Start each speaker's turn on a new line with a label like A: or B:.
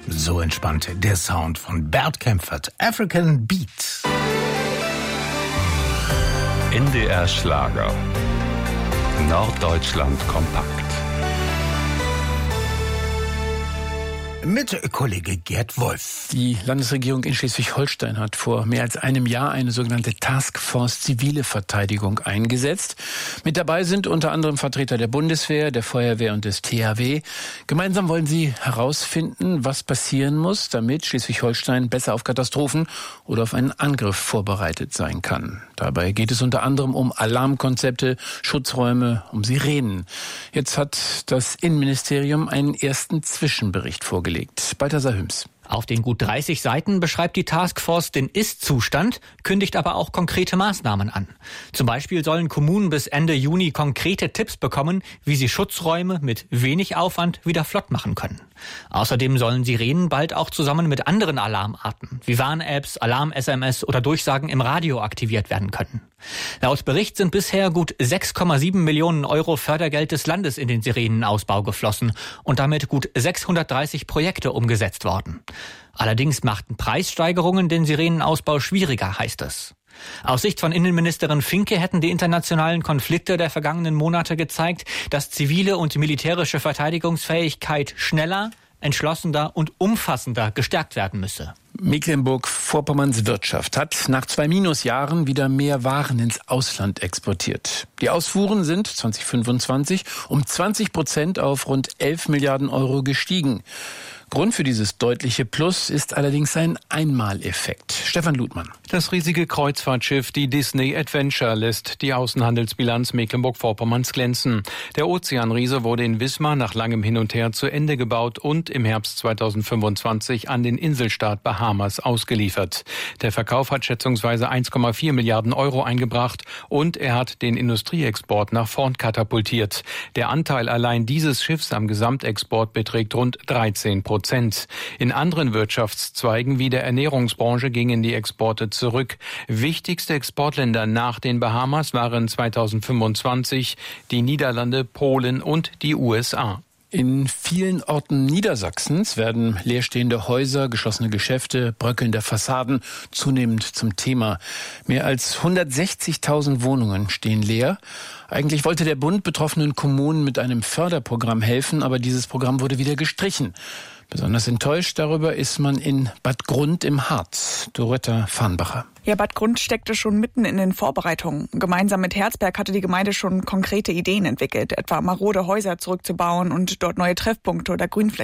A: So entspannt der Sound von Bert Kaempfert, African Beat.
B: NDR Schlager. Norddeutschland kompakt.
A: Mit Kollege Gerd Wolf.
C: Die Landesregierung in Schleswig-Holstein hat vor mehr als einem Jahr eine sogenannte Taskforce Zivile Verteidigung eingesetzt. Mit dabei sind unter anderem Vertreter der Bundeswehr, der Feuerwehr und des THW. Gemeinsam wollen sie herausfinden, was passieren muss, damit Schleswig-Holstein besser auf Katastrophen oder auf einen Angriff vorbereitet sein kann. Dabei geht es unter anderem um Alarmkonzepte, Schutzräume, um Sirenen. Jetzt hat das Innenministerium einen ersten Zwischenbericht vorgelegt. Balthasar Hüms.
D: Auf den gut 30 Seiten beschreibt die Taskforce den Ist-Zustand, kündigt aber auch konkrete Maßnahmen an. Zum Beispiel sollen Kommunen bis Ende Juni konkrete Tipps bekommen, wie sie Schutzräume mit wenig Aufwand wieder flott machen können. Außerdem sollen Sirenen bald auch zusammen mit anderen Alarmarten wie Warn-Apps, Alarm-SMS oder Durchsagen im Radio aktiviert werden können. Laut Bericht sind bisher gut 6,7 Millionen Euro Fördergeld des Landes in den Sirenenausbau geflossen und damit gut 630 Projekte umgesetzt worden. Allerdings machten Preissteigerungen den Sirenenausbau schwieriger, heißt es. Aus Sicht von Innenministerin Finke hätten die internationalen Konflikte der vergangenen Monate gezeigt, dass zivile und militärische Verteidigungsfähigkeit schneller, entschlossener und umfassender gestärkt werden müsse.
C: Mecklenburg-Vorpommerns Wirtschaft hat nach 2 Minusjahren wieder mehr Waren ins Ausland exportiert. Die Ausfuhren sind 2025 um 20% auf rund 11 Milliarden Euro gestiegen. Grund für dieses deutliche Plus ist allerdings ein Einmaleffekt. Stefan Ludmann.
E: Das riesige Kreuzfahrtschiff, die Disney Adventure, lässt die Außenhandelsbilanz Mecklenburg-Vorpommerns glänzen. Der Ozeanriese wurde in Wismar nach langem Hin und Her zu Ende gebaut und im Herbst 2025 an den Inselstaat Bahamas ausgeliefert. Der Verkauf hat schätzungsweise 1,4 Milliarden Euro eingebracht und er hat den Industrieexport nach vorn katapultiert. Der Anteil allein dieses Schiffs am Gesamtexport beträgt rund 13%. In anderen Wirtschaftszweigen wie der Ernährungsbranche gingen die Exporte zurück. Wichtigste Exportländer nach den Bahamas waren 2025 die Niederlande, Polen und die USA.
C: In vielen Orten Niedersachsens werden leerstehende Häuser, geschlossene Geschäfte, bröckelnde Fassaden zunehmend zum Thema. Mehr als 160.000 Wohnungen stehen leer. Eigentlich wollte der Bund betroffenen Kommunen mit einem Förderprogramm helfen, aber dieses Programm wurde wieder gestrichen. Besonders enttäuscht darüber ist man in Bad Grund im Harz. Doretta Farnbacher.
F: Ja, Bad Grund steckte schon mitten in den Vorbereitungen. Gemeinsam mit Herzberg hatte die Gemeinde schon konkrete Ideen entwickelt, etwa marode Häuser zurückzubauen und dort neue Treffpunkte oder Grünflächen